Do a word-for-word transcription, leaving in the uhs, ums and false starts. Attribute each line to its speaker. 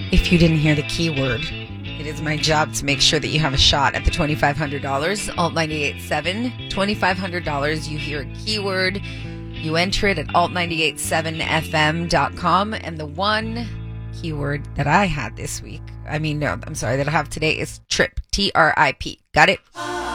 Speaker 1: If you didn't hear the keyword, it is my job to make sure that you have a shot at the twenty-five hundred dollars. Alt ninety-eight point seven, twenty-five hundred dollars. You hear a keyword, you enter it at alt nine eight seven f m dot com, and the one keyword that I had this week, I mean, no, I'm sorry, that I have today is trip, T R I P. Got it?